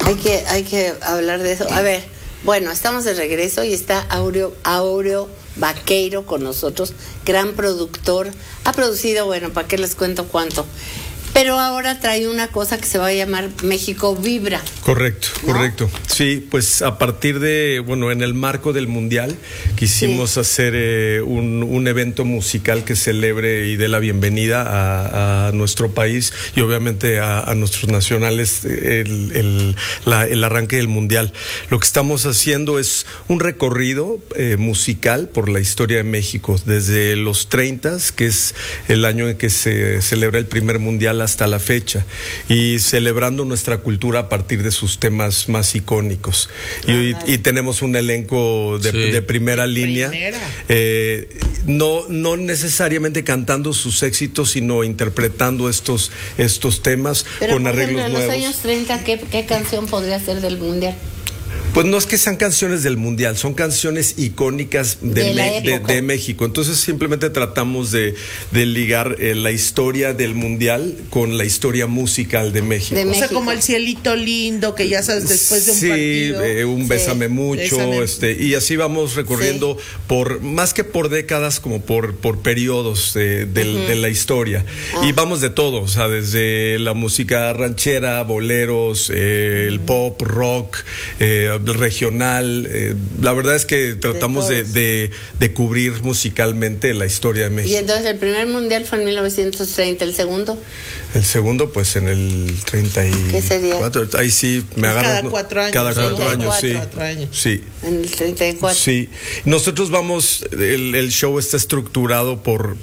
Hay que hablar de eso. A ver, bueno, estamos de regreso y está Áureo Baqueiro con nosotros, gran productor. Ha producido, bueno, ¿para qué les cuento cuánto? Pero ahora trae una cosa que se va a llamar México Vibra. Correcto, ¿no? correcto. Sí, pues a partir de, bueno, en el marco del Mundial quisimos hacer un evento musical que celebre y dé la bienvenida a nuestro país y obviamente a nuestros nacionales el arranque del Mundial. Lo que estamos haciendo es un recorrido musical por la historia de México, desde los 30, que es el año en que se celebra el primer Mundial, hasta la fecha, y celebrando nuestra cultura a partir de sus temas más icónicos. Y tenemos un elenco de primera línea, no necesariamente cantando sus éxitos, sino interpretando estos temas. Pero, con por arreglos ejemplo, en nuevos. los años 30, ¿qué canción podría ser del Mundial? Pues no es que sean canciones del Mundial, son canciones icónicas de México. Entonces simplemente tratamos de ligar la historia del Mundial con la historia musical de México. O sea, como el Cielito Lindo, que ya sabes, después de un partido. Un Bésame Mucho, y así vamos recorriendo más que por décadas, como por periodos de la historia. Y vamos de todo, o sea, desde la música ranchera, boleros, el pop, rock, regional. La verdad es que tratamos de cubrir musicalmente la historia de México. Y entonces el primer Mundial fue en 1930, ¿el segundo? El segundo, pues en el 34. ¿Qué sería? Ahí sí me agarras. Cada 4 años. Cada 4 años, sí. 4 años. Sí. En el 34. Sí. Nosotros vamos, el show está estructurado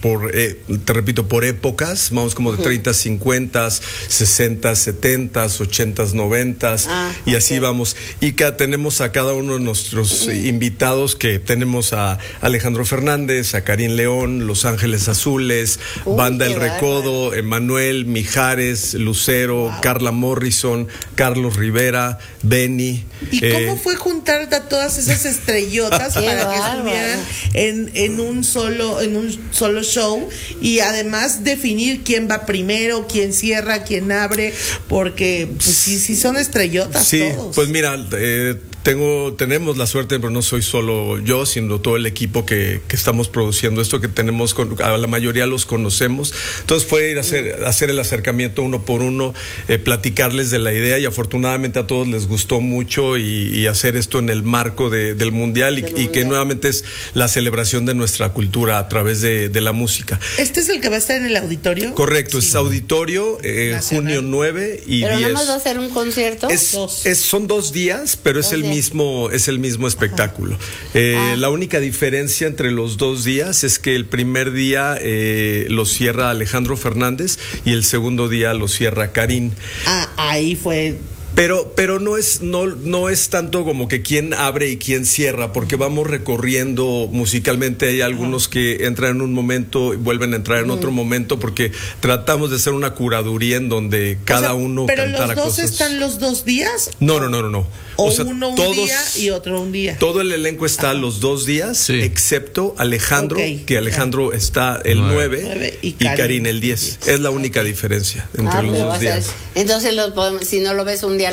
te repito, por épocas. Vamos como de 30, 50, 60, 70, 80, 90. Y así vamos. Y tenemos a cada uno de nuestros invitados, que tenemos a Alejandro Fernández, a Karim León, Los Ángeles Azules, Banda El Recodo, Emanuel, Mijares, Lucero, Carla Morrison, Carlos Rivera, Benny. ¿Y cómo fue juntar a todas esas estrellotas para que estuvieran en un solo show, y además definir quién va primero, quién cierra, quién abre, porque pues sí son estrellotas todos? Pues mira, tenemos la suerte, pero no soy solo yo, sino todo el equipo que estamos produciendo esto, que tenemos, a la mayoría los conocemos. Entonces fue ir a hacer el acercamiento uno por uno, platicarles de la idea, y afortunadamente a todos les gustó mucho, y hacer esto en el marco del Mundial, y que nuevamente es la celebración de nuestra cultura a través de la música. ¿Este es el que va a estar en el auditorio? Correcto, es auditorio, junio 9 y 10. ¿Pero nada más va a ser un concierto? Son 2 días, pero es el mismo espectáculo. La única diferencia entre los 2 días es que el primer día lo cierra Alejandro Fernández y el segundo día lo cierra Karim. Ahí fue. Pero no es tanto como que quién abre y quién cierra, porque vamos recorriendo musicalmente. Hay algunos que entran en un momento y vuelven a entrar en otro momento, porque tratamos de hacer una curaduría en donde cada uno cantara cosas. ¿Pero los dos están los 2 días? No. O sea, uno un día y otro un día. Todo el elenco está los 2 días, excepto Alejandro, que Alejandro está el 9 y Karim el 10. Es la única diferencia entre los 2 días. Entonces, si no lo ves un día,